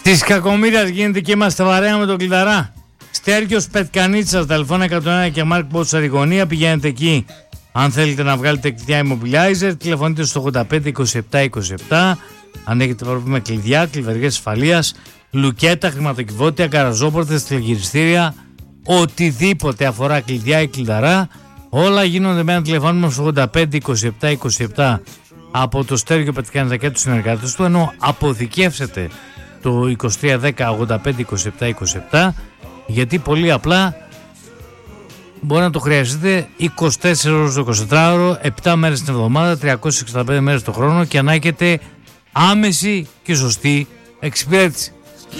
Της Κακομοίρας γίνεται και είμαστε βαρέα με τον Κλειδαρά. Στέργιος Πετκανίτσας, τηλεφώνα 101 και Μάρκ Μπότσαρ Ριγωνία. Πηγαίνετε εκεί αν θέλετε να βγάλετε κλειδιά Immobilizer. Τηλεφωνείτε στο 85 27 27. Αν έχετε πρόβλημα με κλειδιά, κλειδαριές ασφαλείας, λουκέτα, χρηματοκιβώτια, καραζόπορτες, τηλεγυριστήρια, οτιδήποτε αφορά κλειδιά ή κλειδαρά, όλα γίνονται με ένα τηλεφώνημα στο 85 27 27 από το Στέργιο Πετκανίτσα και τους συνεργάτες του, ενώ αποθηκεύσετε το 2310 85 27 27, γιατί πολύ απλά μπορεί να το χρειαστείτε 24 ώρες το 24ωρο, 7 μέρες την εβδομάδα, 365 μέρες το χρόνο και να έχετε άμεση και σωστή εξυπηρέτηση.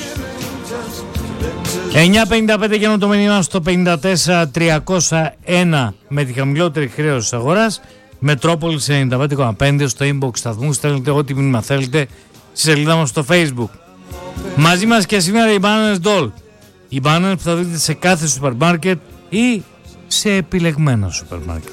9.55 γίνω το μήνυμα στο 54.301 με τη χαμηλότερη χρέωση της αγοράς. Μετρόπολης 95.5 στο inbox σταθμού. Στέλνετε ό,τι μήνυμα θέλετε στη σελίδα μας στο Facebook. Μαζί μας και σήμερα οι Bananas Doll. Οι bananas που θα δείτε σε κάθε σούπερ μάρκετ ή σε επιλεγμένα σούπερ μάρκετ.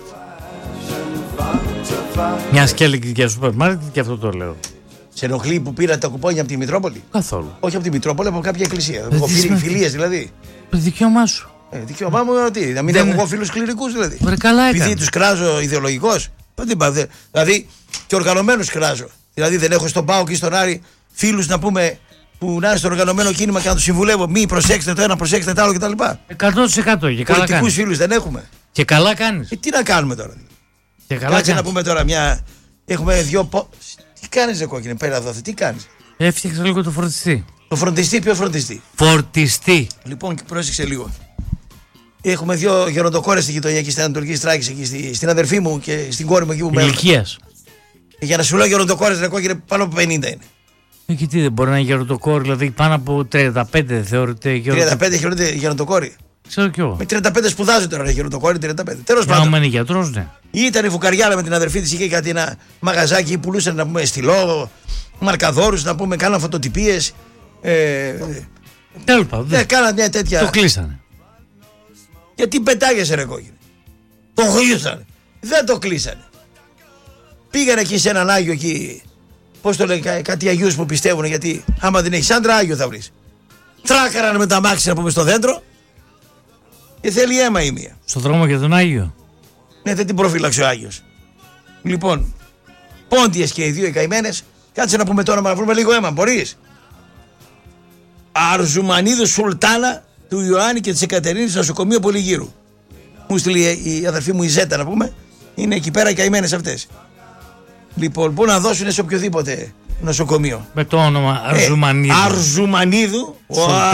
Μια και έλεγε για σούπερ μάρκετ και αυτό το λέω. Σε ενοχλεί που πήρα τα κουπόνια από τη Μητρόπολη? Καθόλου. Όχι από τη Μητρόπολη, από κάποια εκκλησία. Φιλίες δηλαδή. Δικαίωμά σου. Δικαίωμά μου τι, να μην έχω εγώ φίλους κληρικούς δηλαδή. Επειδή τους κράζω ιδεολογικώς. Δηλαδή και οργανωμένους κράζω. Δηλαδή δεν έχω στον ΠΑΟΚ και στον Άρη φίλους να πούμε που να είναι στο οργανωμένο κίνημα και να τους συμβουλεύω. Μη προσέξτε το ένα, προσέξτε το άλλο κτλ. 100% και καλά. Πολιτικούς φίλους δεν έχουμε. Και καλά κάνεις. Τι να κάνουμε τώρα. Και καλά κάτσε να πούμε τώρα μια. Έχουμε δύο. Τι κάνεις, κόκκινε, πέρα εδώ, τι κάνεις? Έφτιαξα λίγο το φορτιστή. Το φροντιστή, ποιο φροντιστή? Φορτιστή. Λοιπόν, πρόσεξε λίγο. Έχουμε δύο γεροντοκόρες στη γειτονιά εκεί στην Ανατολική Στράκη, εκεί στην αδερφή μου και στην κόρη μου εκεί που μένω. Ηλικίας. Για να σου λέω γεροντοκόρες, κόκκινε, πάνω από 50 είναι. Και τι δεν μπορεί να είναι γεροντοκόρη, δηλαδή πάνω από 35 δεν θεωρείται γεροντοκόρη? 35 θεωρείται γεροντοκόρη. Ξέρω κι εγώ. Με 35 σπουδάζει τώρα γεροντοκόρη, 35. Τέλος πάντων. Είναι γιατρός, ναι. Ήταν η φουκαριάλα με την αδερφή της, είχε κάτι ένα μαγαζάκι που πουλούσαν να πούμε στυλό, μαρκαδόρους, να πούμε, κάναν φωτοτυπίες. Τέλος πάντων. Κάναν μια τέτοια. Το κλείσανε. Γιατί πετάγεσαι, ρε κόκκινε? Το κλείσανε. Δεν το κλείσανε. Πήγανε εκεί σε έναν Άγιο εκεί. Πώς το λένε, κάτι Αγίους που πιστεύουν, γιατί άμα δεν έχεις άντρα, Άγιο θα βρεις. Τράκαραν με τα μάξι να πούμε στο δέντρο. Και θέλει αίμα η μία. Στο δρόμο για τον Άγιο. Ναι, δεν την προφύλαξε ο Άγιος. Λοιπόν, πόντιες και οι δύο οι καημένες. Κάτσε να πούμε τώρα να βρούμε λίγο αίμα, μπορείς? Αρζουμανίδου Σουλτάνα του Ιωάννη και της Εκατερίνης, νοσοκομείο Πολυγύρου. Μου στείλει η αδερφή μου η Ζέτα να πούμε. Είναι εκεί πέρα οι καημένες αυτές. Λοιπόν, μπορούν να δώσουν σε οποιοδήποτε νοσοκομείο. Με το όνομα Αρζουμανίδου. Αρζουμανίδου.